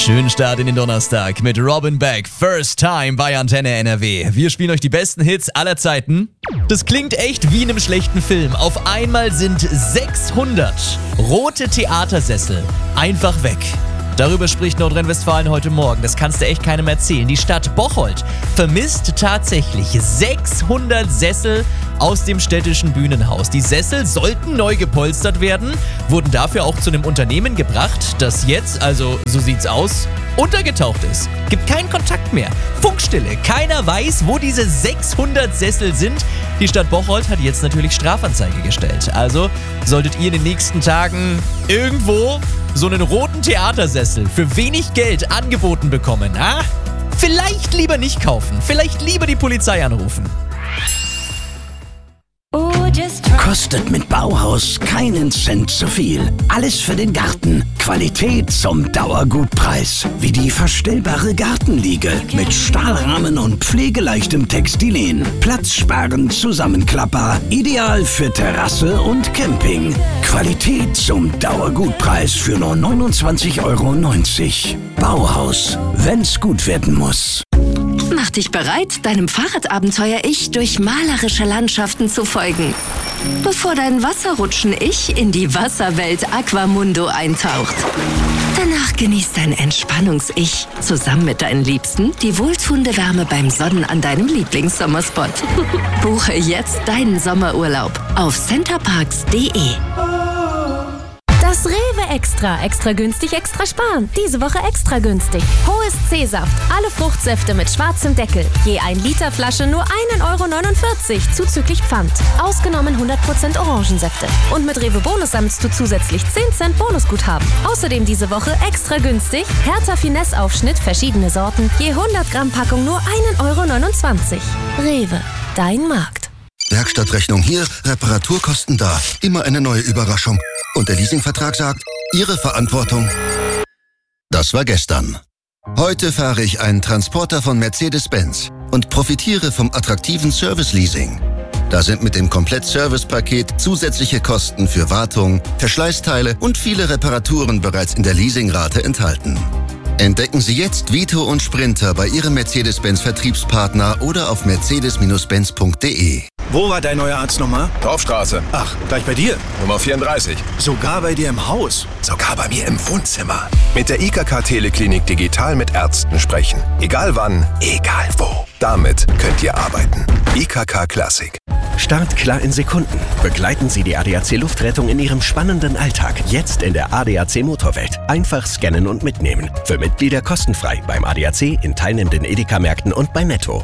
Schönen Start in den Donnerstag mit Robin Beck, First Time bei Antenne NRW. Wir spielen euch die besten Hits aller Zeiten. Das klingt echt wie in einem schlechten Film. Auf einmal sind 600 rote Theatersessel einfach weg. Darüber spricht Nordrhein-Westfalen heute Morgen. Das kannst du echt keinem erzählen. Die Stadt Bocholt vermisst tatsächlich 600 Sessel aus dem städtischen Bühnenhaus. Die Sessel sollten neu gepolstert werden, wurden dafür auch zu einem Unternehmen gebracht, das jetzt, also so sieht's aus, untergetaucht ist. Gibt keinen Kontakt mehr. Funkstille. Keiner weiß, wo diese 600 Sessel sind. Die Stadt Bocholt hat jetzt natürlich Strafanzeige gestellt. Also solltet ihr in den nächsten Tagen irgendwo so einen roten Theatersessel für wenig Geld angeboten bekommen, vielleicht lieber nicht kaufen. Vielleicht lieber die Polizei anrufen. Kostet mit Bauhaus keinen Cent zu viel. Alles für den Garten. Qualität zum Dauergutpreis. Wie die verstellbare Gartenliege mit Stahlrahmen und pflegeleichtem Textilien. Platzsparend Zusammenklapper. Ideal für Terrasse und Camping. Qualität zum Dauergutpreis für nur 29,90 €. Bauhaus. Wenn's gut werden muss. Mach dich bereit, deinem Fahrradabenteuer-Ich durch malerische Landschaften zu folgen. Bevor dein Wasserrutschen-Ich in die Wasserwelt Aquamundo eintaucht. Danach genießt dein Entspannungs-Ich zusammen mit deinen Liebsten die wohltuende Wärme beim Sonnen an deinem Lieblingssommerspot. Buche jetzt deinen Sommerurlaub auf centerparks.de. Das Rewe Extra. Extra günstig, extra sparen. Diese Woche extra günstig. Hohes C-Saft. Alle Fruchtsäfte mit schwarzem Deckel. Je 1 Liter Flasche nur 1,49 € zuzüglich Pfand. Ausgenommen 100% Orangensäfte. Und mit Rewe Bonus sammelst du zusätzlich 10 Cent Bonusguthaben. Außerdem diese Woche extra günstig. Hertha Finesse Aufschnitt, verschiedene Sorten. Je 100 Gramm Packung nur 1,29 €. Rewe. Dein Markt. Werkstattrechnung hier, Reparaturkosten da. Immer eine neue Überraschung. Und der Leasingvertrag sagt, Ihre Verantwortung. Das war gestern. Heute fahre ich einen Transporter von Mercedes-Benz und profitiere vom attraktiven Service-Leasing. Da sind mit dem Komplett-Service-Paket zusätzliche Kosten für Wartung, Verschleißteile und viele Reparaturen bereits in der Leasingrate enthalten. Entdecken Sie jetzt Vito und Sprinter bei Ihrem Mercedes-Benz-Vertriebspartner oder auf mercedes-benz.de. Wo war dein neuer Arzt nochmal? Dorfstraße. Ach, gleich bei dir? Nummer 34. Sogar bei dir im Haus? Sogar bei mir im Wohnzimmer. Mit der IKK Teleklinik digital mit Ärzten sprechen. Egal wann, egal wo. Damit könnt ihr arbeiten. IKK Classic. Start klar in Sekunden. Begleiten Sie die ADAC Luftrettung in Ihrem spannenden Alltag. Jetzt in der ADAC Motorwelt. Einfach scannen und mitnehmen. Für Mitglieder kostenfrei beim ADAC, in teilnehmenden Edeka-Märkten und bei Netto.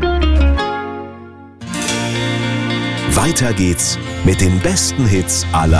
Weiter geht's mit den besten Hits aller